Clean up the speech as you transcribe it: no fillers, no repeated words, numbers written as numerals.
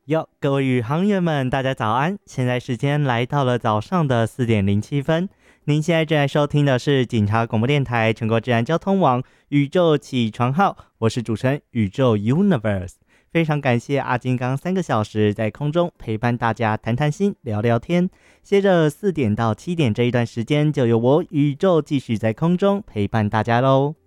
哟，各位宇航员们，大家早安！现在时间来到了早上的4:07。您现在正在收听的是警察广播电台全国治安交通网宇宙起床号，我是主持人宇宙 Universe。非常感谢阿金刚3个小时在空中陪伴大家谈谈心、聊聊天。接着4点到7点这一段时间，就由我宇宙继续在空中陪伴大家喽。